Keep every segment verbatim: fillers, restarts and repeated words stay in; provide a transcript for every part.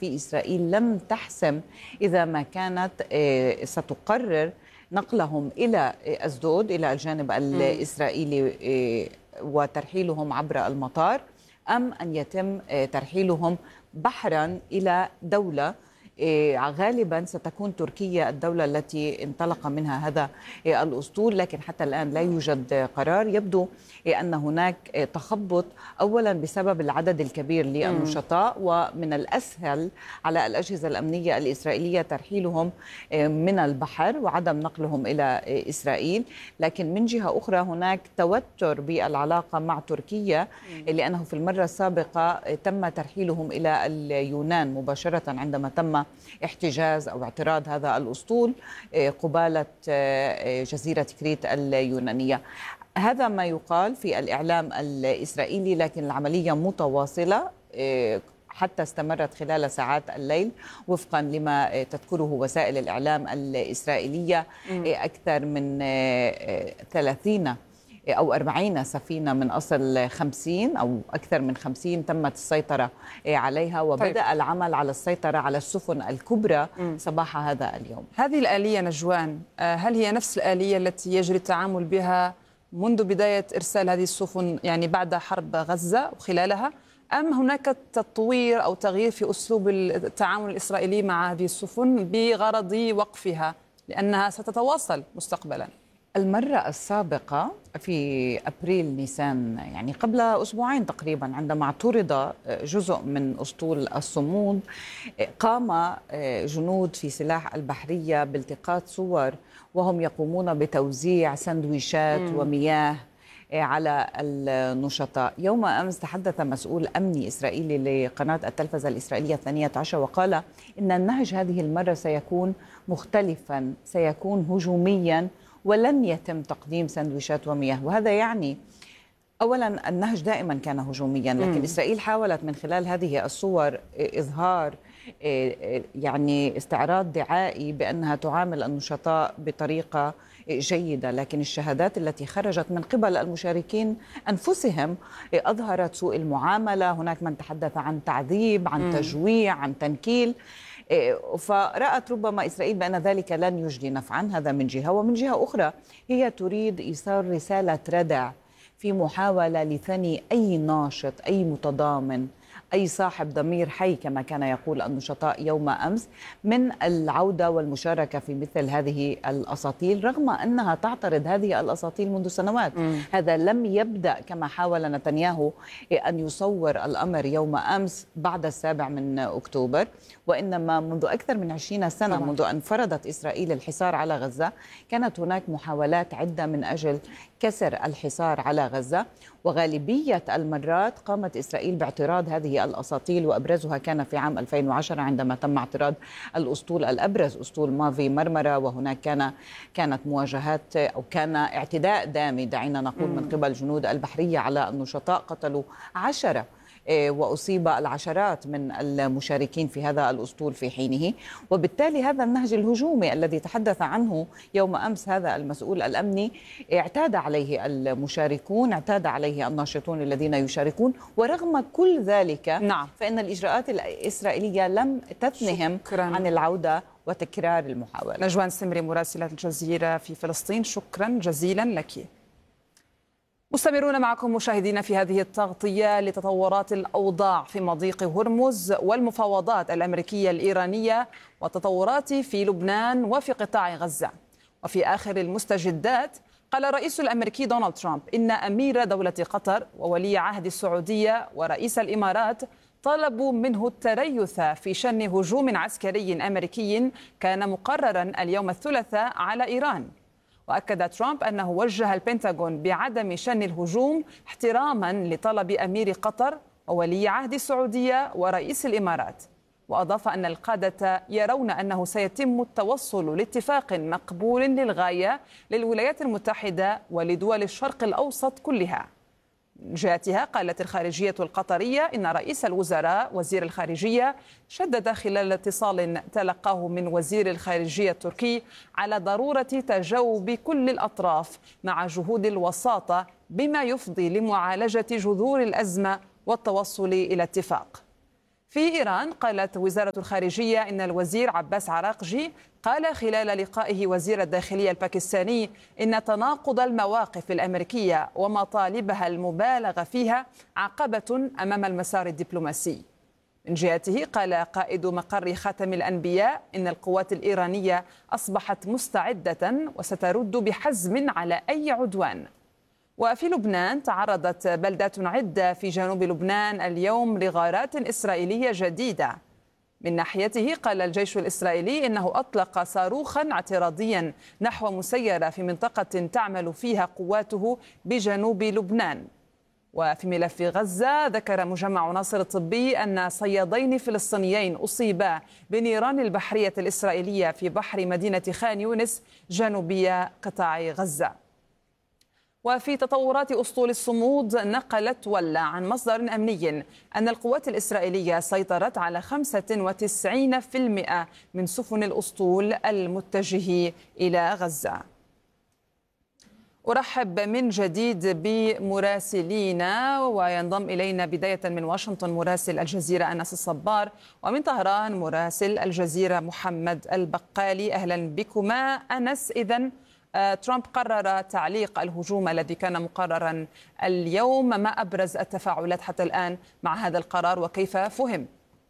في إسرائيل لم تحسم إذا ما كانت ستقرر نقلهم إلى أسدود إلى الجانب الإسرائيلي وترحيلهم عبر المطار، أم أن يتم ترحيلهم بحرا إلى دولة غالبا ستكون تركيا الدولة التي انطلق منها هذا الأسطول. لكن حتى الآن لا يوجد قرار. يبدو أن هناك تخبط أولا بسبب العدد الكبير للنشطاء، ومن الأسهل على الأجهزة الأمنية الإسرائيلية ترحيلهم من البحر وعدم نقلهم إلى إسرائيل. لكن من جهة أخرى هناك توتر بالعلاقة مع تركيا، لأنه في المرة السابقة تم ترحيلهم إلى اليونان مباشرة عندما تم احتجاز أو اعتراض هذا الأسطول قبالة جزيرة كريت اليونانية. هذا ما يقال في الإعلام الإسرائيلي، لكن العملية متواصلة حتى استمرت خلال ساعات الليل وفقا لما تذكره وسائل الإعلام الإسرائيلية. أكثر من ثلاثين أو أربعين سفينة من أصل خمسين أو أكثر من خمسين تمت السيطرة عليها، وبدأ طيب. العمل على السيطرة على السفن الكبرى م. صباح هذا اليوم. هذه الآلية نجوان، هل هي نفس الآلية التي يجري التعامل بها منذ بداية إرسال هذه السفن، يعني بعد حرب غزة وخلالها، أم هناك تطوير أو تغيير في أسلوب التعامل الإسرائيلي مع هذه السفن بغرض وقفها لأنها ستتواصل مستقبلاً؟ المرة السابقة في أبريل نيسان، يعني قبل أسبوعين تقريبا، عندما اعترض جزء من أسطول الصمود، قام جنود في سلاح البحرية بالتقاط صور وهم يقومون بتوزيع سندويشات م. ومياه على النشطاء. يوم أمس تحدث مسؤول أمني إسرائيلي لقناة التلفزة الإسرائيلية الثانية عشر وقال إن النهج هذه المرة سيكون مختلفا، سيكون هجوميا، ولن يتم تقديم سندويشات ومياه. وهذا يعني أولا النهج دائما كان هجوميا، لكن م. إسرائيل حاولت من خلال هذه الصور إظهار يعني استعراض دعائي بأنها تعامل النشطاء بطريقة جيدة، لكن الشهادات التي خرجت من قبل المشاركين أنفسهم أظهرت سوء المعاملة. هناك من تحدث عن تعذيب، عن تجويع، عن تنكيل. فرأت ربما إسرائيل بأن ذلك لن يجدي نفعا. هذا من جهة، ومن جهة أخرى هي تريد إيصال رسالة ردع في محاولة لثني أي ناشط، أي متضامن، أي صاحب ضمير حي كما كان يقول النشطاء يوم أمس، من العودة والمشاركة في مثل هذه الأساطيل، رغم أنها تعترض هذه الأساطيل منذ سنوات. م. هذا لم يبدأ كما حاول نتنياهو أن يصور الأمر يوم أمس بعد السابع من أكتوبر، وإنما منذ أكثر من عشرين سنة طبعا. منذ أن فرضت إسرائيل الحصار على غزة كانت هناك محاولات عدة من أجل كسر الحصار على غزة، وغالبية المرات قامت إسرائيل باعتراض هذه الأساطيل، وأبرزها كان في عام ألفين وعشرة عندما تم اعتراض الأسطول الأبرز، أسطول مافي مرمرة، وهناك كان كانت مواجهات أو كان اعتداء دامي دعينا نقول من قبل جنود البحرية على النشطاء، قتلوا عشرة وأصيب العشرات من المشاركين في هذا الأسطول في حينه. وبالتالي هذا النهج الهجومي الذي تحدث عنه يوم أمس هذا المسؤول الأمني اعتاد عليه المشاركون، اعتاد عليه الناشطون الذين يشاركون، ورغم كل ذلك نعم. فإن الإجراءات الإسرائيلية لم تثنهم شكراً. عن العودة وتكرار المحاولة. نجوان سمري مراسلة الجزيرة في فلسطين، شكرا جزيلا لك. مستمرون معكم مشاهدينا في هذه التغطية لتطورات الأوضاع في مضيق هرمز والمفاوضات الأمريكية الإيرانية والتطورات في لبنان وفي قطاع غزة. وفي آخر المستجدات قال الرئيس الأمريكي دونالد ترامب إن أمير دولة قطر وولي عهد السعودية ورئيس الإمارات طلبوا منه التريث في شن هجوم عسكري أمريكي كان مقررا اليوم الثلاثاء على إيران. وأكد ترامب أنه وجه البنتاغون بعدم شن الهجوم احتراما لطلب أمير قطر وولي عهد السعودية ورئيس الإمارات. وأضاف أن القادة يرون أنه سيتم التوصل لاتفاق مقبول للغاية للولايات المتحدة ولدول الشرق الأوسط كلها. من جهتها قالت الخارجية القطرية إن رئيس الوزراء وزير الخارجية شدد خلال اتصال تلقاه من وزير الخارجية التركي على ضرورة تجاوب كل الأطراف مع جهود الوساطة بما يفضي لمعالجة جذور الأزمة والتوصل إلى اتفاق. في إيران قالت وزارة الخارجية إن الوزير عباس عراقجي قال خلال لقائه وزير الداخلية الباكستاني إن تناقض المواقف الأمريكية ومطالبها المبالغ فيها عقبة أمام المسار الدبلوماسي. من جهته قال قائد مقر خاتم الأنبياء إن القوات الإيرانية أصبحت مستعدة وسترد بحزم على أي عدوان. وفي لبنان تعرضت بلدات عدة في جنوب لبنان اليوم لغارات إسرائيلية جديدة. من ناحيته قال الجيش الإسرائيلي إنه أطلق صاروخا اعتراضيا نحو مسيرة في منطقة تعمل فيها قواته بجنوب لبنان. وفي ملف غزة ذكر مجمع ناصر الطبي أن صيادين فلسطينيين أصيبا بنيران البحرية الإسرائيلية في بحر مدينة خان يونس جنوبي قطاع غزة. وفي تطورات أسطول الصمود نقلت ولا عن مصدر أمني أن القوات الإسرائيلية سيطرت على خمسة وتسعين بالمئة من سفن الأسطول المتجه إلى غزة. أرحب من جديد بمراسلينا، وينضم إلينا بداية من واشنطن مراسل الجزيرة أنس الصبار، ومن طهران مراسل الجزيرة محمد البقالي. أهلا بكما. أنس، إذن ترامب قرر تعليق الهجوم الذي كان مقررا اليوم، ما أبرز التفاعلات حتى الآن مع هذا القرار وكيف فهم؟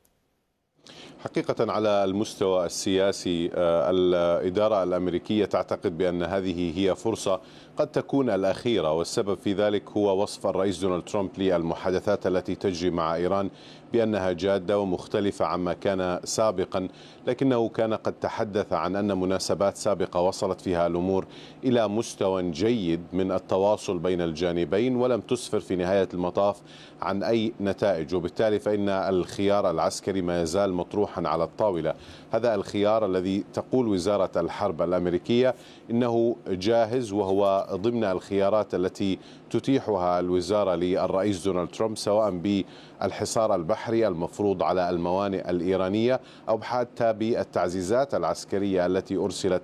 حقيقة على المستوى السياسي الإدارة الأمريكية تعتقد بأن هذه هي فرصة قد تكون الأخيرة، والسبب في ذلك هو وصف الرئيس دونالد ترامب للمحادثات التي تجري مع إيران بأنها جادة ومختلفة عما كان سابقا، لكنه كان قد تحدث عن أن مناسبات سابقة وصلت فيها الأمور إلى مستوى جيد من التواصل بين الجانبين ولم تسفر في نهاية المطاف عن أي نتائج، وبالتالي فإن الخيار العسكري ما يزال مطروحا على الطاولة. هذا الخيار الذي تقول وزارة الحرب الأمريكية إنه جاهز، وهو ضمن الخيارات التي تتيحها الوزارة للرئيس دونالد ترامب، سواء بالحصار البحري المفروض على الموانئ الإيرانية أو حتى بالتعزيزات العسكرية التي أرسلت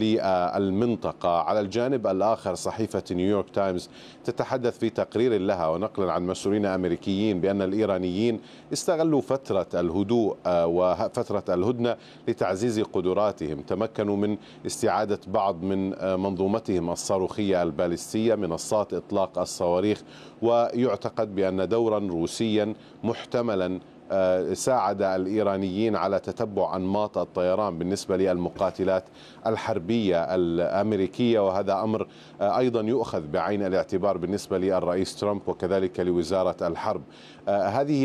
للمنطقة. على الجانب الآخر صحيفة نيويورك تايمز تتحدث في تقرير لها ونقلا عن مسؤولين أمريكيين بأن الإيرانيين استغلوا فترة الهدوء وفترة الهدنة لتعزيز قدراتهم، تمكنوا من استعادة بعض من منظومتهم الصاروخية البالستية، منصات إطلاق الصواريخ، ويعتقد بأن دورا روسيا محتملا ساعد الإيرانيين على تتبع أنماط الطيران بالنسبة للمقاتلات الحربية الأمريكية، وهذا أمر أيضا يؤخذ بعين الاعتبار بالنسبة للرئيس ترامب وكذلك لوزارة الحرب. هذه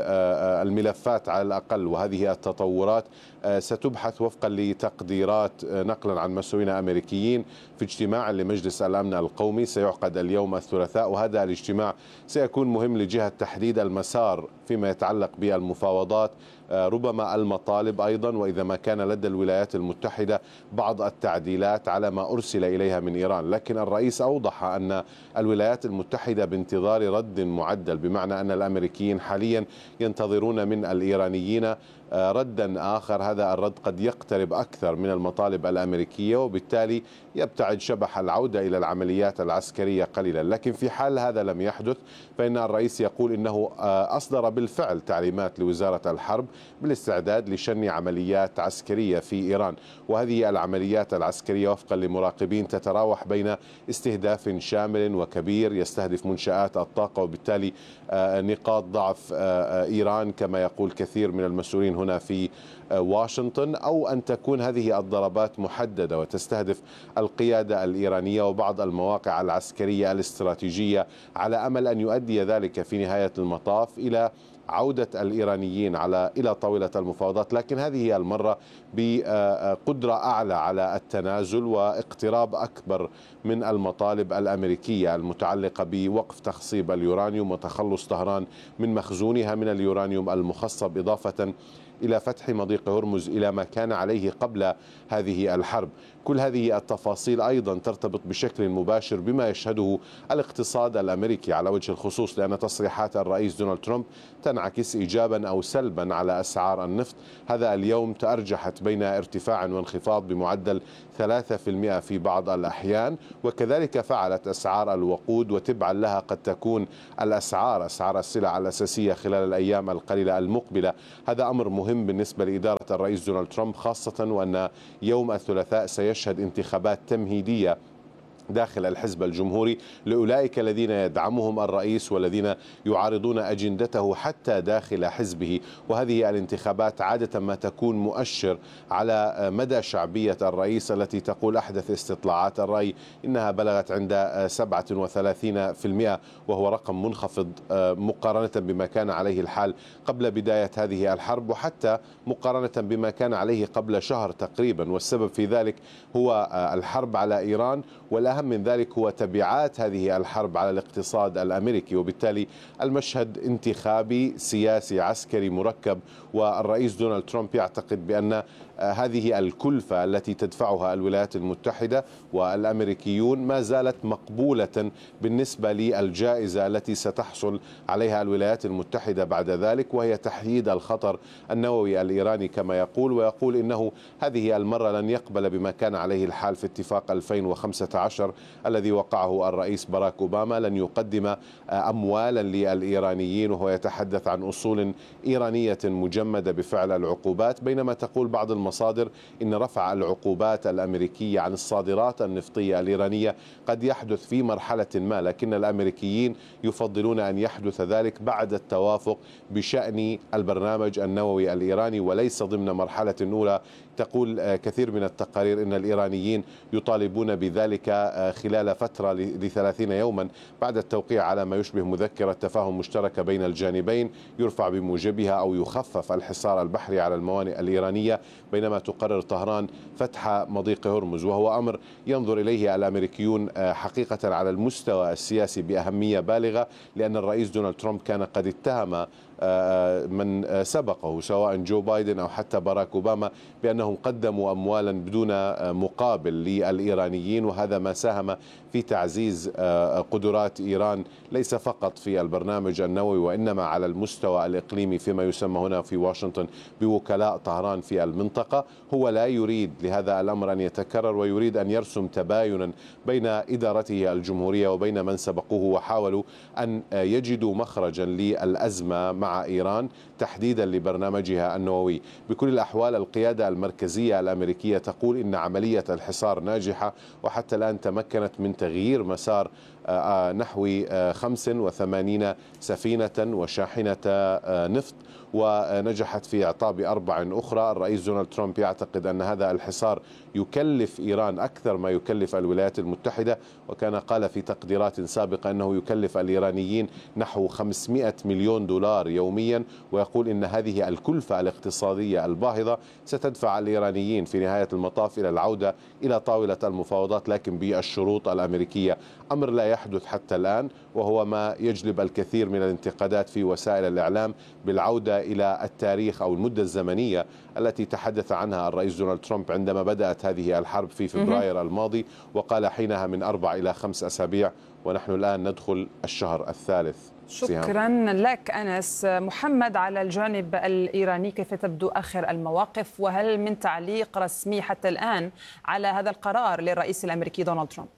الملفات على الأقل وهذه التطورات ستبحث وفقا لتقديرات نقلا عن مسؤولين أمريكيين في اجتماع لمجلس الأمن القومي سيعقد اليوم الثلاثاء، وهذا الاجتماع سيكون مهم لجهة تحديد المسار فيما يتعلق بالمفاوضات، ربما المطالب أيضا، وإذا ما كان لدى الولايات المتحدة بعض التعديلات على ما أرسل إليها من إيران. لكن الرئيس أوضح أن الولايات المتحدة بانتظار رد معدل، بمعنى أن الأمريكيين حاليا ينتظرون من الإيرانيين ردا آخر، هذا الرد قد يقترب أكثر من المطالب الأمريكية، وبالتالي يبتعد شبح العودة إلى العمليات العسكرية قليلا. لكن في حال هذا لم يحدث فإن الرئيس يقول إنه أصدر بالفعل تعليمات لوزارة الحرب بالاستعداد لشن عمليات عسكرية في إيران، وهذه العمليات العسكرية وفقا لمراقبين تتراوح بين استهداف شامل وكبير يستهدف منشآت الطاقة، وبالتالي نقاط ضعف إيران كما يقول كثير من المسؤولين هنا في واشنطن، أو أن تكون هذه الضربات محددة وتستهدف القيادة الإيرانية وبعض المواقع العسكرية الاستراتيجية، على أمل أن يؤدي ذلك في نهاية المطاف إلى عودة الإيرانيين على إلى طاولة المفاوضات، لكن هذه المرة بقدرة أعلى على التنازل واقتراب أكبر من المطالب الأمريكية المتعلقة بوقف تخصيب اليورانيوم وتخلص طهران من مخزونها من اليورانيوم المخصب، إضافة إلى فتح مضيق هرمز إلى ما كان عليه قبل هذه الحرب. كل هذه التفاصيل أيضا ترتبط بشكل مباشر بما يشهده الاقتصاد الأمريكي على وجه الخصوص، لأن تصريحات الرئيس دونالد ترامب تنعكس إيجابا أو سلبا على أسعار النفط. هذا اليوم تأرجحت بين ارتفاع وانخفاض بمعدل ثلاثة بالمئة في بعض الأحيان، وكذلك فعلت أسعار الوقود، وتبعا لها قد تكون الأسعار أسعار السلع الأساسية خلال الأيام القليلة المقبلة. هذا أمر مهم بالنسبة لإدارة الرئيس دونالد ترامب، خاصة وأن يوم الثلاثاء سيشهد انتخابات تمهيدية داخل الحزب الجمهوري لأولئك الذين يدعمهم الرئيس والذين يعارضون أجندته حتى داخل حزبه. وهذه الانتخابات عادة ما تكون مؤشر على مدى شعبية الرئيس، التي تقول أحدث استطلاعات الرأي إنها بلغت عند سبعة وثلاثين بالمئة، وهو رقم منخفض مقارنة بما كان عليه الحال قبل بداية هذه الحرب، وحتى مقارنة بما كان عليه قبل شهر تقريبا. والسبب في ذلك هو الحرب على إيران، والأهم من ذلك هو تبعات هذه الحرب على الاقتصاد الأمريكي. وبالتالي المشهد انتخابي سياسي عسكري مركب، والرئيس دونالد ترامب يعتقد بأن هذه الكلفة التي تدفعها الولايات المتحدة والأمريكيون ما زالت مقبولة بالنسبة للجائزة التي ستحصل عليها الولايات المتحدة بعد ذلك، وهي تحييد الخطر النووي الإيراني كما يقول. ويقول إنه هذه المرة لن يقبل بما كان عليه الحال في اتفاق ألفين وخمسة عشر الذي وقعه الرئيس باراك أوباما، لن يقدم أموالا للإيرانيين، وهو يتحدث عن أصول إيرانية مجمدة بفعل العقوبات. بينما تقول بعض المصادر إن رفع العقوبات الأمريكية عن الصادرات النفطية الإيرانية قد يحدث في مرحلة ما، لكن الأمريكيين يفضلون أن يحدث ذلك بعد التوافق بشأن البرنامج النووي الإيراني وليس ضمن مرحلة أولى. تقول كثير من التقارير إن الإيرانيين يطالبون بذلك خلال فترة لثلاثين يوما بعد التوقيع على ما يشبه مذكرة تفاهم مشتركة بين الجانبين يرفع بموجبها أو يخفف الحصار البحري على الموانئ الإيرانية، بينما تقرر طهران فتح مضيق هرمز، وهو أمر ينظر إليه الأمريكيون حقيقة على المستوى السياسي بأهمية بالغة، لأن الرئيس دونالد ترامب كان قد اتهم من سبقه سواء جو بايدن أو حتى باراك أوباما بأنهم قدموا أموالا بدون مقابل للإيرانيين، وهذا ما ساهم في تعزيز قدرات إيران ليس فقط في البرنامج النووي وإنما على المستوى الإقليمي فيما يسمى هنا في واشنطن بوكلاء طهران في المنطقة. هو لا يريد لهذا الأمر أن يتكرر، ويريد أن يرسم تباينا بين إدارته الجمهورية وبين من سبقوه، وحاولوا أن يجدوا مخرجا للأزمة مع إيران تحديدا لبرنامجها النووي. بكل الأحوال القيادة المركزية الأمريكية تقول إن عملية الحصار ناجحة، وحتى الآن تمكنت من تغيير مسار نحو خمس وثمانين سفينة وشاحنة نفط، ونجحت في إعطاب أربع أخرى. الرئيس دونالد ترامب يعتقد أن هذا الحصار يكلف إيران أكثر ما يكلف الولايات المتحدة، وكان قال في تقديرات سابقة أنه يكلف الإيرانيين نحو خمسمائة مليون دولار يوميا، ويقول إن هذه الكلفة الاقتصادية الباهظة ستدفع الإيرانيين في نهاية المطاف إلى العودة إلى طاولة المفاوضات لكن بالشروط الأمريكية، أمر لا يحدث حتى الآن، وهو ما يجلب الكثير من الانتقادات في وسائل الإعلام بالعودة إلى التاريخ أو المدة الزمنية التي تحدث عنها الرئيس دونالد ترامب عندما بدأت هذه الحرب في فبراير الماضي، وقال حينها من أربع إلى خمس أسابيع، ونحن الآن ندخل الشهر الثالث. شكرا لك أنس. محمد، على الجانب الإيراني كيف تبدو آخر المواقف، وهل من تعليق رسمي حتى الآن على هذا القرار للرئيس الأمريكي دونالد ترامب؟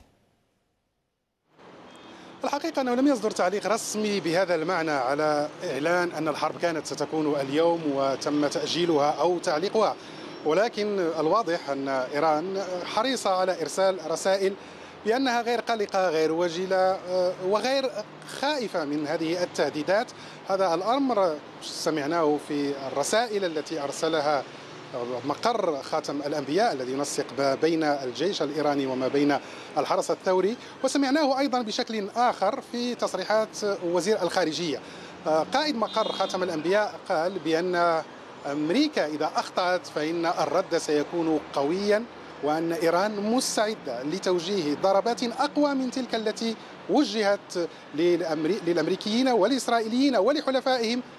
الحقيقة أنه لم يصدر تعليق رسمي بهذا المعنى على إعلان أن الحرب كانت ستكون اليوم وتم تأجيلها أو تعليقها، ولكن الواضح أن إيران حريصة على إرسال رسائل بأنها غير قلقة غير وجلة وغير خائفة من هذه التهديدات. هذا الأمر سمعناه في الرسائل التي أرسلها مقر خاتم الأنبياء الذي ينسق ما بين الجيش الإيراني وما بين الحرس الثوري، وسمعناه أيضا بشكل آخر في تصريحات وزير الخارجية. قائد مقر خاتم الأنبياء قال بأن أمريكا إذا أخطأت فإن الرد سيكون قويا، وأن إيران مستعدة لتوجيه ضربات أقوى من تلك التي وجهت للأمريكيين والإسرائيليين ولحلفائهم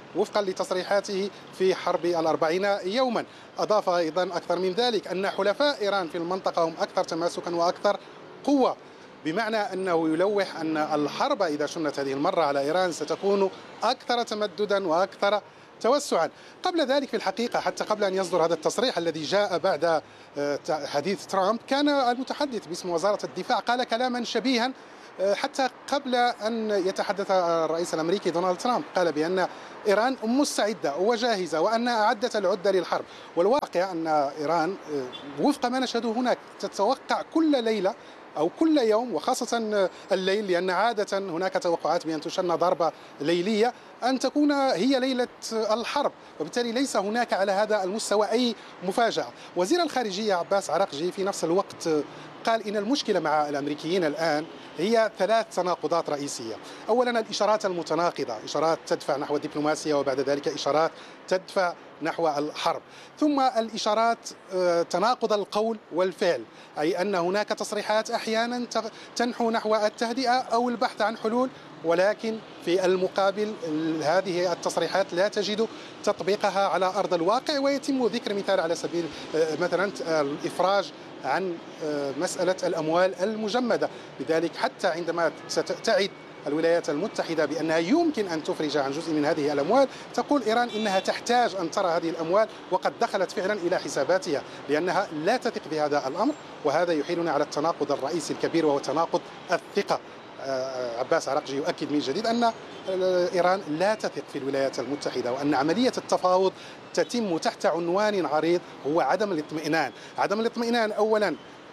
وفقا لتصريحاته في حرب الأربعين يوما. أضاف أيضا أكثر من ذلك أن حلفاء إيران في المنطقة هم أكثر تماسكا وأكثر قوة، بمعنى أنه يلوح أن الحرب إذا شنت هذه المرة على إيران ستكون أكثر تمددا وأكثر توسعا. قبل ذلك في الحقيقة حتى قبل أن يصدر هذا التصريح الذي جاء بعد حديث ترامب، كان المتحدث باسم وزارة الدفاع قال كلاما شبيها حتى قبل أن يتحدث الرئيس الأمريكي دونالد ترامب. قال بأن إيران مستعدة وجاهزة وأنها أعدت العدة للحرب. والواقع أن إيران وفق ما نشهده هناك تتوقع كل ليلة أو كل يوم، وخاصة الليل لأن عادة هناك توقعات بأن تشن ضربة ليلية، أن تكون هي ليلة الحرب، وبالتالي ليس هناك على هذا المستوى أي مفاجأة. وزير الخارجية عباس عراقجي في نفس الوقت قال إن المشكلة مع الأمريكيين الآن هي ثلاث تناقضات رئيسية. أولا الإشارات المتناقضة، إشارات تدفع نحو الدبلوماسية وبعد ذلك إشارات تدفع نحو الحرب، ثم الإشارات تناقض القول والفعل، أي أن هناك تصريحات أحيانا تنحو نحو التهدئة أو البحث عن حلول، ولكن في المقابل هذه التصريحات لا تجد تطبيقها على أرض الواقع. ويتم ذكر مثال على سبيل مثلا الإفراج عن مسألة الأموال المجمدة. لذلك حتى عندما تعد الولايات المتحدة بأنها يمكن أن تفرج عن جزء من هذه الأموال، تقول إيران إنها تحتاج أن ترى هذه الأموال، وقد دخلت فعلا إلى حساباتها لأنها لا تثق بهذا الأمر. وهذا يحيلنا على التناقض الرئيسي الكبير وهو تناقض الثقة. عباس عراقجي يؤكد من جديد أن إيران لا تثق في الولايات المتحدة، وأن عملية التفاوض تتم تحت عنوان عريض هو عدم الاطمئنان. عدم الاطمئنان أولا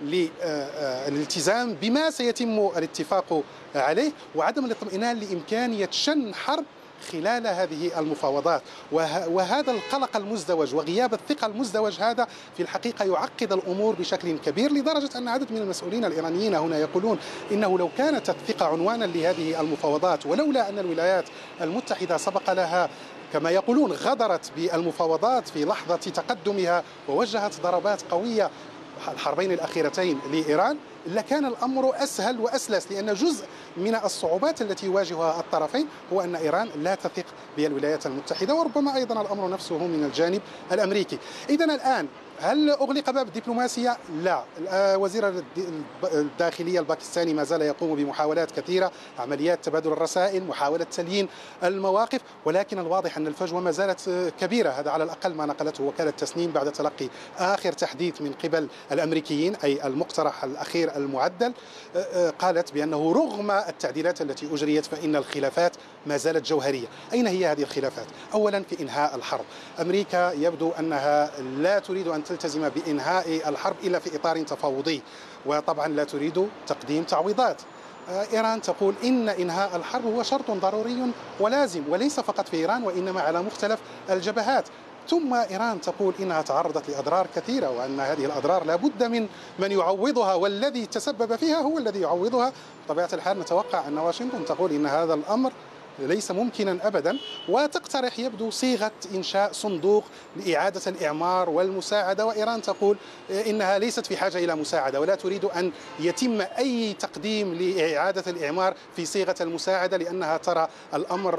للالتزام بما سيتم الاتفاق عليه، وعدم الاطمئنان لإمكانية شن حرب خلال هذه المفاوضات. وهذا القلق المزدوج وغياب الثقة المزدوج هذا في الحقيقة يعقد الأمور بشكل كبير، لدرجة أن عدد من المسؤولين الإيرانيين هنا يقولون إنه لو كانت الثقة عنوانا لهذه المفاوضات، ولولا أن الولايات المتحدة سبق لها كما يقولون غدرت بالمفاوضات في لحظة تقدمها ووجهت ضربات قوية الحربين الأخيرتين لإيران، لكان الأمر أسهل وأسلس. لأن جزء من الصعوبات التي يواجهها الطرفين هو أن إيران لا تثق بالولايات المتحدة، وربما أيضا الأمر نفسه من الجانب الأمريكي. إذن الآن هل أغلق باب الدبلوماسية؟ لا. وزير الداخلية الباكستاني ما زال يقوم بمحاولات كثيرة، عمليات تبادل الرسائل، محاولة تليين المواقف، ولكن الواضح أن الفجوة ما زالت كبيرة. هذا على الأقل ما نقلته وكالة تسنيم بعد تلقي آخر تحديث من قبل الأمريكيين، أي المقترح الأخير المعدل. قالت بأنه رغم التعديلات التي أجريت فإن الخلافات ما زالت جوهرية. أين هي هذه الخلافات؟ أولا في إنهاء الحرب. أمريكا يبدو أنها لا تريد أن تلتزم بإنهاء الحرب إلا في إطار تفاوضي، وطبعا لا تريد تقديم تعويضات. إيران تقول إن إنهاء الحرب هو شرط ضروري ولازم، وليس فقط في إيران وإنما على مختلف الجبهات. ثم إيران تقول إنها تعرضت لأضرار كثيرة، وأن هذه الأضرار لابد من من يعوضها، والذي تسبب فيها هو الذي يعوضها. بطبيعة الحال نتوقع أن واشنطن تقول إن هذا الأمر ليس ممكنا أبدا، وتقترح يبدو صيغة إنشاء صندوق لإعادة الإعمار والمساعدة. وإيران تقول إنها ليست في حاجة إلى مساعدة، ولا تريد أن يتم أي تقديم لإعادة الإعمار في صيغة المساعدة، لأنها ترى الأمر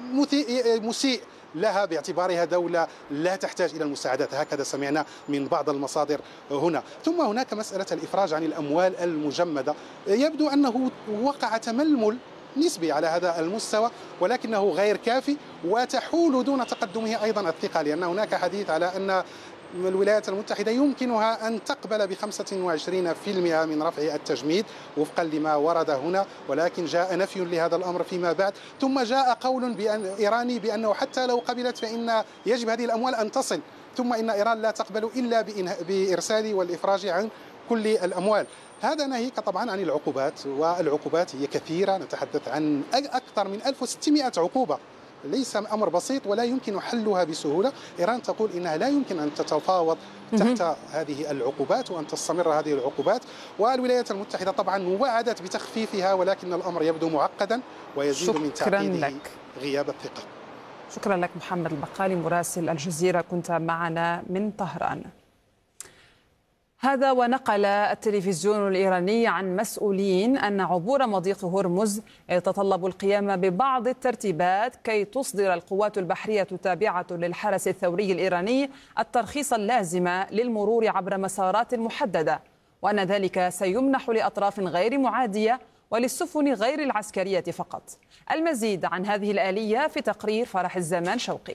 مسيء لها باعتبارها دولة لا تحتاج إلى المساعدات. هكذا سمعنا من بعض المصادر هنا. ثم هناك مسألة الإفراج عن الأموال المجمدة. يبدو أنه وقع تململ نسبي على هذا المستوى، ولكنه غير كافي، وتحول دون تقدمه أيضا الثقة، لأن هناك حديث على أن الولايات المتحدة يمكنها أن تقبل بخمسة وعشرين بالمئة من رفع التجميد وفقا لما ورد هنا، ولكن جاء نفي لهذا الأمر فيما بعد. ثم جاء قول بأن إيراني بأنه حتى لو قبلت فإن يجب هذه الأموال أن تصل، ثم إن إيران لا تقبل إلا بإرسال والإفراج عن كل الأموال. هذا ناهيك طبعا عن العقوبات، والعقوبات هي كثيرة، نتحدث عن أكثر من ألف وستمئة عقوبة، ليس أمر بسيط ولا يمكن حلها بسهولة. إيران تقول إنها لا يمكن أن تتفاوض تحت هذه العقوبات وأن تستمر هذه العقوبات، والولايات المتحدة طبعا وعدت بتخفيفها، ولكن الأمر يبدو معقدا ويزيد من تعقيده غياب الثقة. شكرا لك محمد البقالي مراسل الجزيرة، كنت معنا من طهران. هذا ونقل التلفزيون الإيراني عن مسؤولين أن عبور مضيق هرمز يتطلب القيام ببعض الترتيبات كي تصدر القوات البحرية التابعة للحرس الثوري الإيراني الترخيص اللازم للمرور عبر مسارات محددة، وأن ذلك سيمنح لأطراف غير معادية وللسفن غير العسكرية فقط. المزيد عن هذه الآلية في تقرير فرح الزمان شوقي.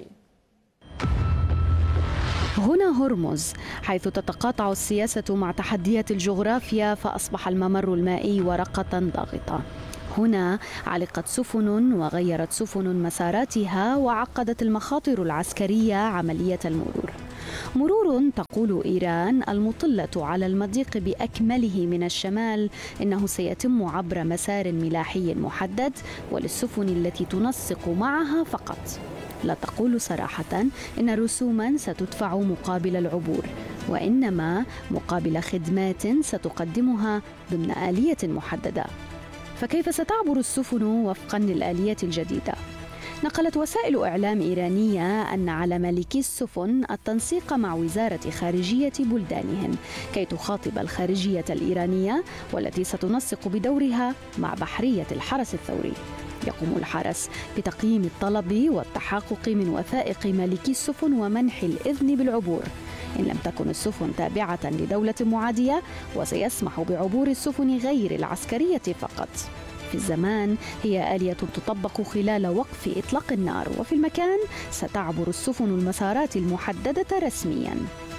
هنا هرمز، حيث تتقاطع السياسة مع تحديات الجغرافيا، فأصبح الممر المائي ورقة ضاغطة. هنا علقت سفن وغيرت سفن مساراتها، وعقدت المخاطر العسكرية عملية المرور. مرور تقول إيران المطلة على المضيق بأكمله من الشمال إنه سيتم عبر مسار ملاحي محدد وللسفن التي تنسق معها فقط. لا تقول صراحة إن رسوما ستدفع مقابل العبور، وإنما مقابل خدمات ستقدمها ضمن آلية محددة. فكيف ستعبر السفن وفقا للآلية الجديدة؟ نقلت وسائل إعلام إيرانية أن على مالكي السفن التنسيق مع وزارة خارجية بلدانهم كي تخاطب الخارجية الإيرانية، والتي ستنسق بدورها مع بحرية الحرس الثوري. يقوم الحرس بتقييم الطلب والتحقق من وثائق مالكي السفن ومنح الإذن بالعبور إن لم تكن السفن تابعة لدولة معادية، وسيسمح بعبور السفن غير العسكرية فقط. في الزمان هي آلية تطبق خلال وقف إطلاق النار، وفي المكان ستعبر السفن المسارات المحددة رسمياً.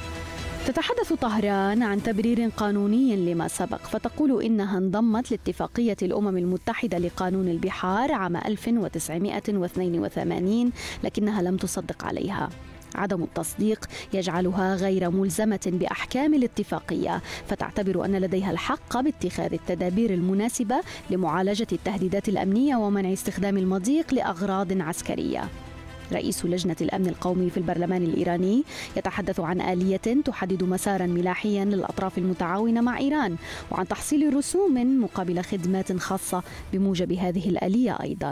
تتحدث طهران عن تبرير قانوني لما سبق، فتقول إنها انضمت لاتفاقية الأمم المتحدة لقانون البحار عام ألف وتسعمائة واثنين وثمانين، لكنها لم تصدق عليها. عدم التصديق يجعلها غير ملزمة بأحكام الاتفاقية، فتعتبر أن لديها الحق باتخاذ التدابير المناسبة لمعالجة التهديدات الأمنية ومنع استخدام المضيق لأغراض عسكرية. رئيس لجنة الأمن القومي في البرلمان الإيراني يتحدث عن آلية تحدد مسارا ملاحيا للأطراف المتعاونة مع إيران، وعن تحصيل رسوم مقابل خدمات خاصة بموجب هذه الآلية أيضا.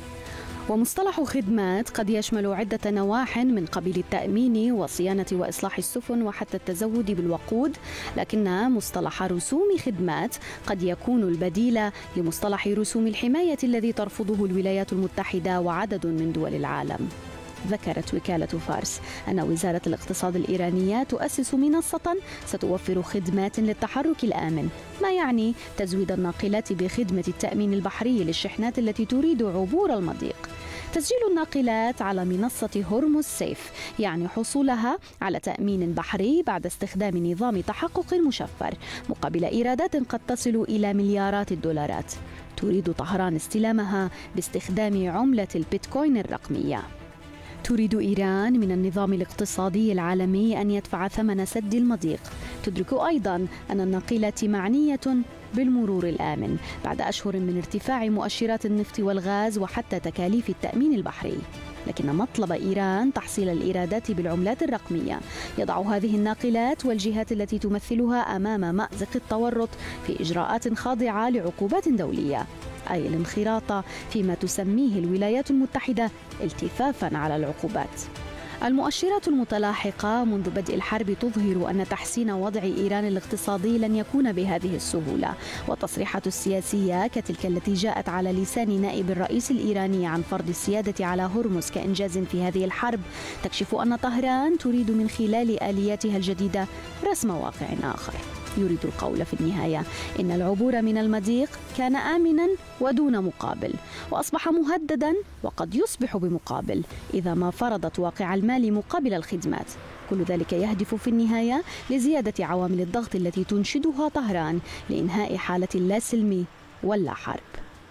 ومصطلح خدمات قد يشمل عدة نواح من قبيل التأمين وصيانة وإصلاح السفن وحتى التزود بالوقود، لكن مصطلح رسوم خدمات قد يكون البديل لمصطلح رسوم الحماية الذي ترفضه الولايات المتحدة وعدد من دول العالم. ذكرت وكالة فارس أن وزارة الاقتصاد الإيرانية تؤسس منصة ستوفر خدمات للتحرك الآمن، ما يعني تزويد الناقلات بخدمة التأمين البحري للشحنات التي تريد عبور المضيق. تسجيل الناقلات على منصة هرمز سيف يعني حصولها على تأمين بحري بعد استخدام نظام تحقق مشفر مقابل إيرادات قد تصل إلى مليارات الدولارات. تريد طهران استلامها باستخدام عملة البيتكوين الرقمية. تريد إيران من النظام الاقتصادي العالمي أن يدفع ثمن سد المضيق. تدرك أيضا أن الناقلات معنية بالمرور الآمن بعد أشهر من ارتفاع مؤشرات النفط والغاز وحتى تكاليف التأمين البحري، لكن مطلب إيران تحصيل الإيرادات بالعملات الرقمية يضع هذه الناقلات والجهات التي تمثلها أمام مأزق التورط في إجراءات خاضعة لعقوبات دولية، أي الانخراط فيما تسميه الولايات المتحدة التفافا على العقوبات. المؤشرات المتلاحقة منذ بدء الحرب تظهر أن تحسين وضع إيران الاقتصادي لن يكون بهذه السهولة، والتصريحات السياسية كتلك التي جاءت على لسان نائب الرئيس الإيراني عن فرض السيادة على هرمز كإنجاز في هذه الحرب تكشف أن طهران تريد من خلال آلياتها الجديدة رسم واقع آخر. يريد القول في النهاية إن العبور من المضيق كان آمنا ودون مقابل، وأصبح مهددا وقد يصبح بمقابل إذا ما فرضت واقع المال مقابل الخدمات. كل ذلك يهدف في النهاية لزيادة عوامل الضغط التي تنشدها طهران لإنهاء حالة اللا سلم ولا حرب.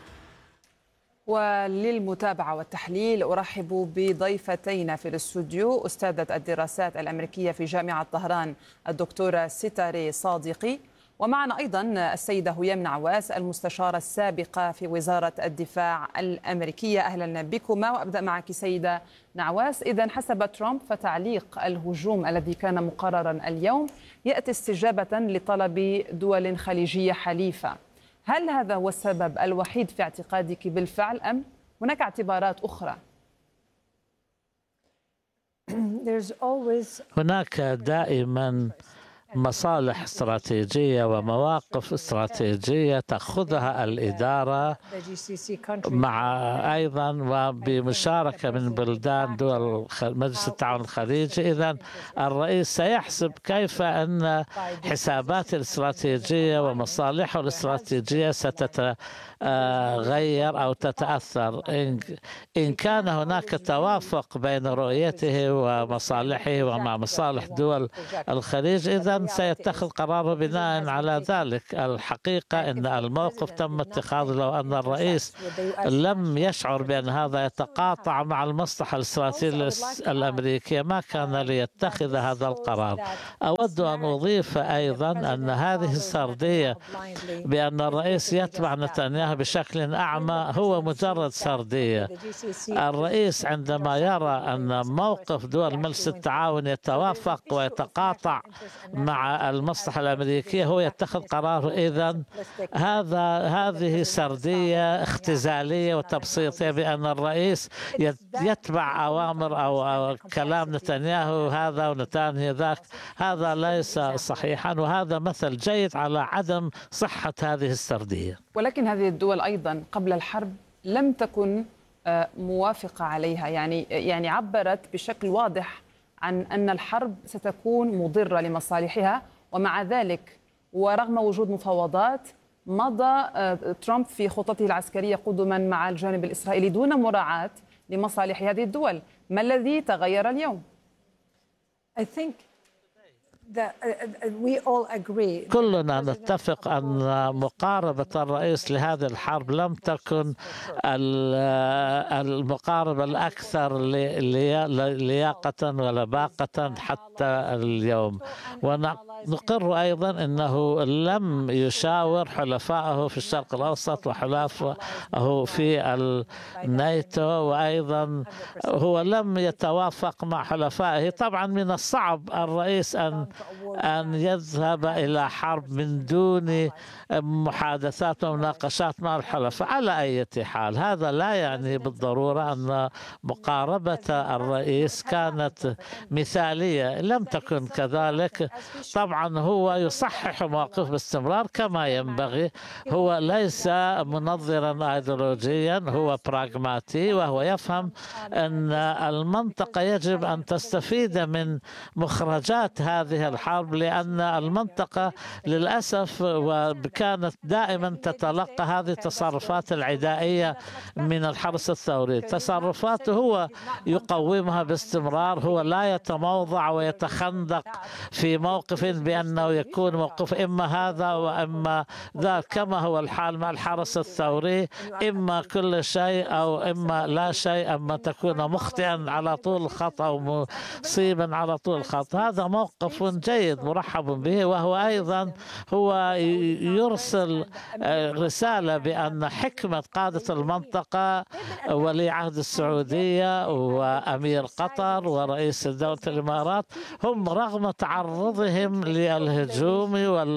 وللمتابعة والتحليل أرحب بضيفتين في الاستوديو، أستاذة الدراسات الأمريكية في جامعة طهران الدكتورة ستاري صادقي، ومعنا أيضا السيدة هيام نعواس المستشارة السابقة في وزارة الدفاع الأمريكية. أهلا بكما، وأبدأ معك سيدة نعواس. إذن حسب ترامب فتعليق الهجوم الذي كان مقررا اليوم يأتي استجابة لطلب دول خليجية حليفة. هل هذا هو السبب الوحيد في اعتقادك بالفعل أم هناك اعتبارات أخرى؟ هناك دائما مصالح استراتيجية ومواقف استراتيجية تأخذها الإدارة مع أيضا وبمشاركة من بلدان دول مجلس التعاون الخليجي. إذن الرئيس سيحسب كيف أن حسابات الاستراتيجية ومصالحه الاستراتيجية ستتغير أو تتأثر. إن كان هناك توافق بين رؤيته ومصالحه ومع مصالح دول الخليج إذن سيتخذ قراره بناء على ذلك. الحقيقة أن الموقف تم اتخاذه لو أن الرئيس لم يشعر بأن هذا يتقاطع مع المصلحة الاستراتيجية الأمريكية ما كان ليتخذ هذا القرار. أود أن أضيف أيضا أن هذه السردية بأن الرئيس يتبع نتنياهو بشكل أعمى هو مجرد سردية. الرئيس عندما يرى أن موقف دول مجلس التعاون يتوافق ويتقاطع مع المصلحة الأمريكية هو يتخذ قرار. إذن هذا هذه سردية اختزالية وتبسيطية بأن الرئيس يتبع أوامر أو, أو كلام نتنياهو هذا ونتنياهو ذاك. هذا ليس صحيحا وهذا مثل جيد على عدم صحة هذه السردية. ولكن هذه الدول أيضا قبل الحرب لم تكن موافقة عليها، يعني يعني عبرت بشكل واضح عن أن الحرب ستكون مضرة لمصالحها، ومع ذلك ورغم وجود مفاوضات مضى ترامب في خطته العسكرية قدما مع الجانب الإسرائيلي دون مراعاة لمصالح هذه الدول. ما الذي تغير اليوم؟ I think that we all agree. كلنا نتفق أن مقاربة الرئيس لهذه الحرب لم تكن المقاربة الأكثر لياقة ولباقة حتى اليوم. ونقر أيضا أنه لم يشاور حلفائه في الشرق الأوسط وحلفائه في الناتو، وأيضا هو لم يتوافق مع حلفائه. طبعا من الصعب الرئيس أن أن يذهب إلى حرب من دون محادثات ومناقشات مع الحلفاء. على أي حال هذا لا يعني بالضرورة أن مقاربة الرئيس كانت مثالية، لم تكن كذلك. طبعا هو يصحح مواقف باستمرار كما ينبغي. هو ليس منظرا أيديولوجيا، هو براغماتي، وهو يفهم أن المنطقة يجب أن تستفيد من مخرجات هذه الحرب، لأن المنطقة للأسف وكانت دائما تتلقى هذه التصرفات العدائية من الحرس الثوري. تصرفاته هو يقومها باستمرار، هو لا يتموضع ويتخندق في موقف بأنه يكون موقف إما هذا وإما ذاك، كما هو الحال مع الحرس الثوري، إما كل شيء أو إما لا شيء، أما تكون مخطئا على طول الخط أو مصيبا على طول الخط. هذا موقف جيد مرحب به، وهو أيضا هو يرسل رسالة بأن حكمة قادة المنطقة ولي عهد السعودية وأمير قطر ورئيس دولة الإمارات هم رغم تعرضهم للهجوم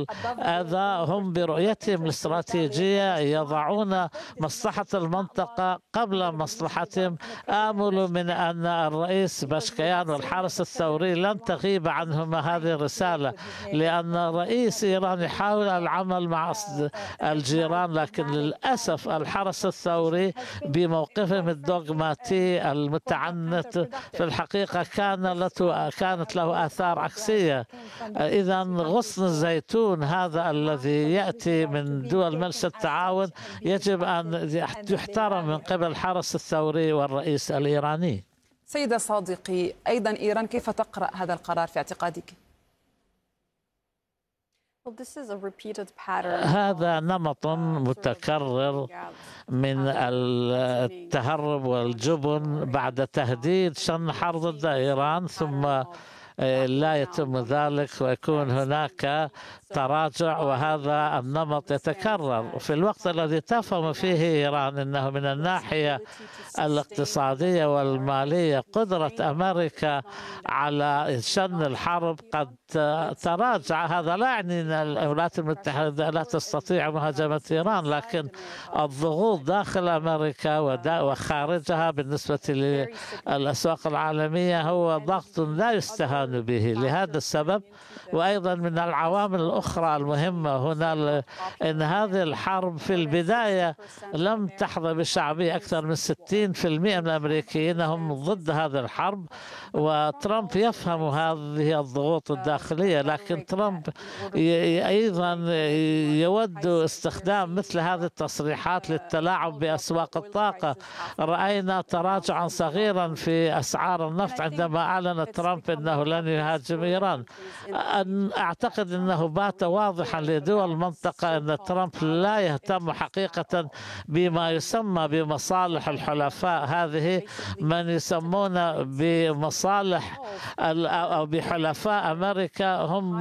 والأذى هم برؤيتهم الاستراتيجية يضعون مصلحة المنطقة قبل مصلحتهم. آمل من أن الرئيس بشكيان والحرس الثوري لن تغيب عنهما هذه الرسالة، لأن رئيس إيران يحاول العمل مع الجيران، لكن للأسف الحرس الثوري بموقفهم الدوغماتي المتعنت في الحقيقة كان له كانت له آثار عكسية. إذا غصن الزيتون هذا الذي يأتي من دول مجلس التعاون يجب أن يحترم من قبل الحرس الثوري والرئيس الإيراني. سيدة صادقي، أيضا إيران كيف تقرأ هذا القرار في اعتقادك؟ هذا نمط متكرر من التهرب والجبن بعد تهديد شن حرب ضد إيران، ثم لا يتم ذلك ويكون هناك تراجع، وهذا النمط يتكرر في الوقت الذي تفهم فيه إيران أنه من الناحية الاقتصادية والمالية قدرة أمريكا على شن الحرب قد تراجع. هذا لا يعني أن الولايات المتحدة لا تستطيع مهاجمة إيران، لكن الضغوط داخل أمريكا وخارجها بالنسبة للأسواق العالمية هو ضغط لا يستهان إيران به. لهذا السبب وأيضا من العوامل الأخرى المهمة هنا أن هذه الحرب في البداية لم تحظى بشعبية. أكثر من ستين بالمئة من الأمريكيين هم ضد هذه الحرب، وترامب يفهم هذه الضغوط الداخلية، لكن ترامب أيضا يود استخدام مثل هذه التصريحات للتلاعب بأسواق الطاقة. رأينا تراجعا صغيرا في أسعار النفط عندما أعلن ترامب أنه لن يهاجم إيران. أعتقد أنه بات واضحا لدول المنطقة أن ترامب لا يهتم حقيقة بما يسمى بمصالح الحلفاء. هذه من يسمون بمصالح أو بحلفاء أمريكا هم